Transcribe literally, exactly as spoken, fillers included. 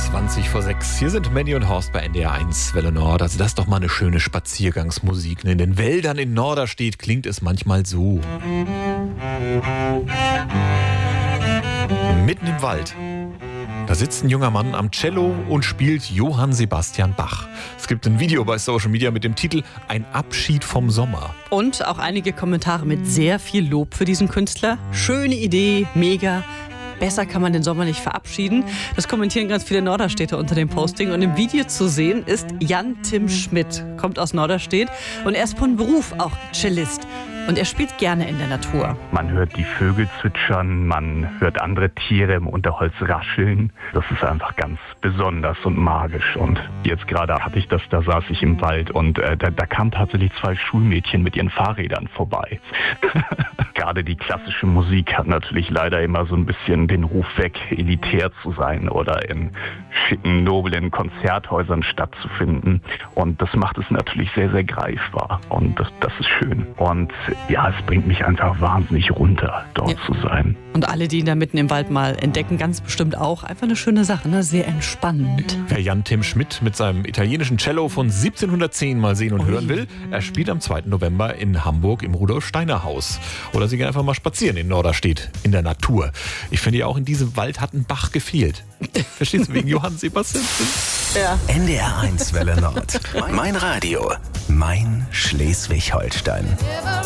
zwanzig vor sechs. Hier sind Manny und Horst bei N D R eins Welle Nord. Also das ist doch mal eine schöne Spaziergangsmusik. In den Wäldern in Norderstedt klingt es manchmal so. Mitten im Wald. Da sitzt ein junger Mann am Cello und spielt Johann Sebastian Bach. Es gibt ein Video bei Social Media mit dem Titel Ein Abschied vom Sommer. Und auch einige Kommentare mit sehr viel Lob für diesen Künstler. Schöne Idee, mega. Besser kann man den Sommer nicht verabschieden. Das kommentieren ganz viele Norderstädter unter dem Posting. Und im Video zu sehen ist Jan Tim Schmidt, kommt aus Norderstedt und er ist von Beruf auch Cellist. Und er spielt gerne in der Natur. Man hört die Vögel zwitschern, man hört andere Tiere im Unterholz rascheln. Das ist einfach ganz besonders und magisch. Und jetzt gerade hatte ich das, da saß ich im Wald und äh, da, da kamen tatsächlich zwei Schulmädchen mit ihren Fahrrädern vorbei. Gerade die klassische Musik hat natürlich leider immer so ein bisschen den Ruf weg, elitär zu sein oder in schicken, noblen Konzerthäusern stattzufinden. Und das macht es natürlich sehr, sehr greifbar. Und das, das ist schön. Und ja, es bringt mich einfach wahnsinnig runter, dort ja. zu sein. Und alle, die ihn da mitten im Wald mal entdecken, ganz bestimmt auch. Einfach eine schöne Sache, ne? Sehr entspannend. Wer Jan Tim Schmidt mit seinem italienischen Cello von siebzehnhundertzehn mal sehen und Ui. hören will, er spielt am zweiten November in Hamburg im Rudolf-Steiner-Haus. Oder Sie gehen einfach mal spazieren in Norderstedt, in der Natur. Ich finde ja auch, in diesem Wald hat ein Bach gefehlt. Verstehst du, wegen Johann Sebastian? Ja. N D R eins Welle Nord. Mein Radio. Mein Schleswig-Holstein.